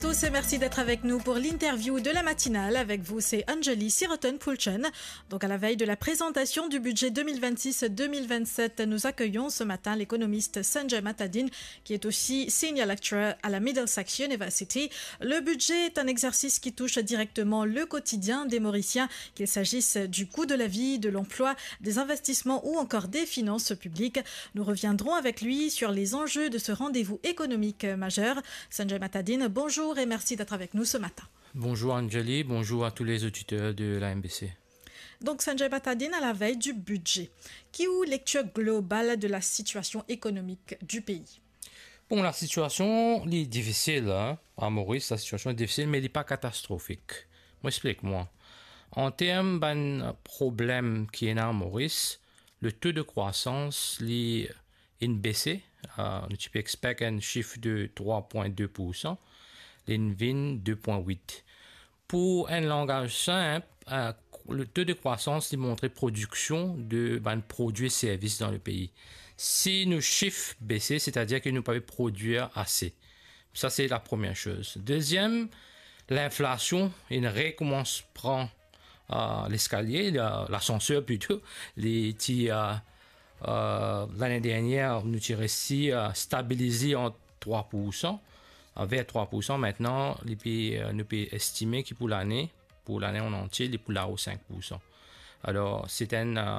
Tous et merci d'être avec nous pour l'interview de la matinale. Avec vous, c'est Anjali Siroten-Pulchen. Donc, à la veille de la présentation du budget 2026-2027, nous accueillons ce matin l'économiste Sanjay Matadine, qui est aussi senior lecturer à la Middlesex University. Le budget est un exercice qui touche directement le quotidien des Mauriciens, qu'il s'agisse du coût de la vie, de l'emploi, des investissements ou encore des finances publiques. Nous reviendrons avec lui sur les enjeux de ce rendez-vous économique majeur. Sanjay Matadine, bonjour et merci d'être avec nous ce matin. Bonjour Anjali, bonjour à tous les auditeurs de la MBC. Donc Sanjay Matadine, à la veille du budget, qui est lecture globale de la situation économique du pays? Bon, la situation est difficile à Maurice, la situation est difficile, mais elle n'est pas catastrophique. M'explique-moi. En termes d'un problème qui est à Maurice, le taux de croissance est baissé. Nous expect un chiffre de 3,2%. L'Invin 2,8. Pour un langage simple, le taux de croissance est montré production de produits et services dans le pays. Si nos chiffres baissent, c'est-à-dire que nous ne pouvons pas produire assez. Ça, c'est la première chose. Deuxième, l'inflation, il recommence à prendre l'escalier, l'ascenseur plutôt. L'année dernière, nous avons réussi à stabiliser en 3%. Vers 3%, maintenant, nous pouvons estimer que pour l'année en entier, il est pour là au 5%. Alors, c'est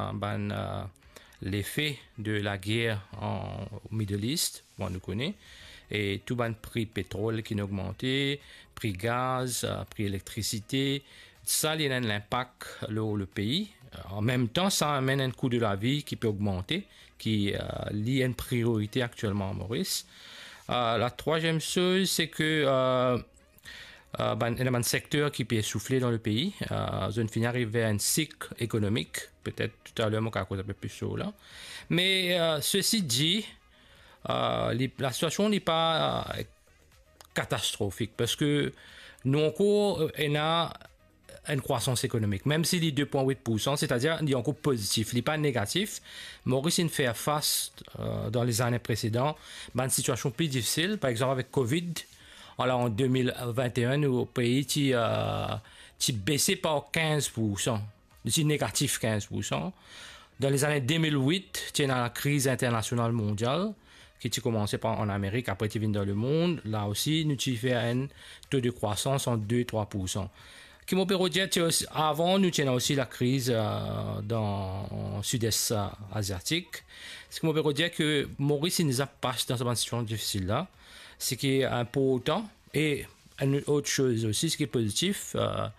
l'effet de la guerre au Middle East, nous connaissons, et tout le prix pétrole qui a augmenté, prix gaz, prix électricité, ça, il y a un impact le pays. En même temps, ça amène un coût de la vie qui peut augmenter, qui est une priorité actuellement à Maurice. La troisième chose, c'est que il y a un secteur qui peut essouffler dans le pays. Zone finir arriver à un cycle économique. Peut-être tout à l'heure, on va cause un peu plus chaud là. Mais ceci dit, la situation n'est pas catastrophique parce que nous encore, on a une croissance économique, même s'il est 2,8%, c'est-à-dire il est encore positif, il n'est pas négatif. Maurice il fait face dans les années précédentes à une situation plus difficile, par exemple avec Covid. Alors en 2021, au pays qui baissé par 15%, c'est négatif 15%. Dans les années 2008, il y a la crise internationale mondiale qui a commencé en Amérique, après qui vient dans le monde. Là aussi, nous avons fait un taux de croissance en 2-3%. Qui m'a permis de dire avant, nous avons aussi la crise dans le sud-est asiatique. Ce qui m'a permis de dire que Maurice nous a passé dans cette situation difficile là. Ce qui est important. Et une autre chose aussi, ce qui est positif,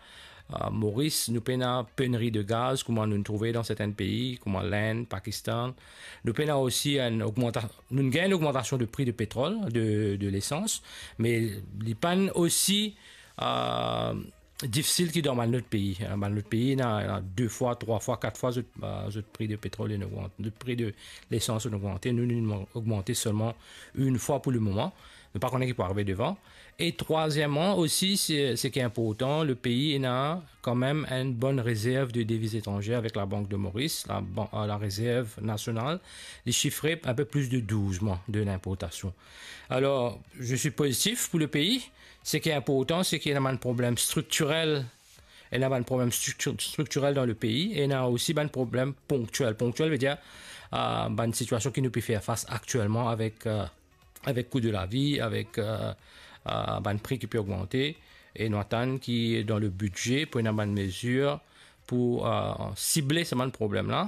Maurice, nous avons une pénurie de gaz, comme nous trouvons dans certains pays, comme l'Inde, Pakistan. Nous avons aussi une augmentation de prix de pétrole, de l'essence, mais les pannes aussi difficile qui dans notre pays. Dans notre pays, il y a 2 fois, 3 fois, 4 fois le prix de pétrole et le prix de l'essence a augmenté. Nous avons augmenté seulement une fois pour le moment. Ne pas connaître qui peut arriver devant. Et troisièmement, aussi, ce qui est important, le pays a quand même une bonne réserve de devises étrangères avec la Banque de Maurice, la réserve nationale, les chiffrés un peu plus de 12 mois de l'importation. Alors, je suis positif pour le pays. Ce qui est important, c'est qu'il y a un problème structurel. Il y a un problème structurel dans le pays et il y a aussi un problème ponctuel. Ponctuel veut dire une situation qui nous peut faire face actuellement avec coût de la vie, avec un prix qui peut augmenter. Et nous attendons qui est dans le budget pour une bonne mesure pour cibler ce problème-là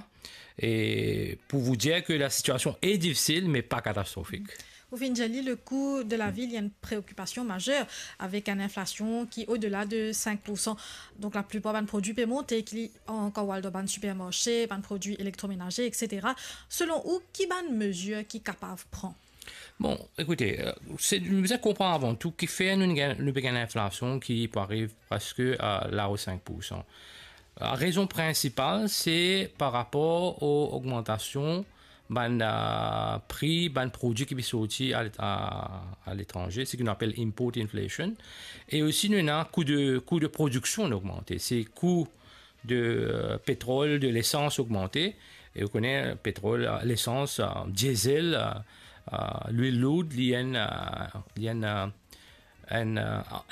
et pour vous dire que la situation est difficile mais pas catastrophique. Au Finjali, le coût de la vie, il y a une préoccupation majeure avec une inflation qui est au-delà de 5%. Donc, la plupart des produits peuvent monter, qui encore dans les supermarchés, des produits électroménagers, etc. Selon vous, qui est une mesure qui est capable de prendre? Bon, écoutez, nous devons comprendre avant tout qu'il fait une inflation qui peut arriver presque à là aux 5%. La raison principale, c'est par rapport aux augmentations prix, produits qui sont sortis à l'étranger, ce qu'on appelle import inflation. Et aussi, nous avons un coût de production augmenté. C'est le coût de pétrole, de l'essence augmenté. Et vous connaissez le pétrole, l'essence, diesel, l'huile lourde, il y a un